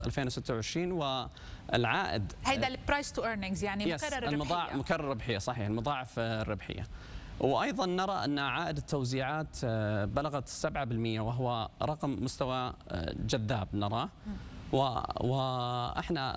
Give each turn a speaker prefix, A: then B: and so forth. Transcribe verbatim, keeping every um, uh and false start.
A: ألفين وستة وعشرين والعائد
B: هيدا البرايس تو ايرنينجز يعني مكرر
A: الربحيه مكرر الربحيه صحيح المضاعف الربحيه. وايضا نرى ان عائد التوزيعات بلغت سبعة بالمئة وهو رقم مستوى جذاب نراه. واحنا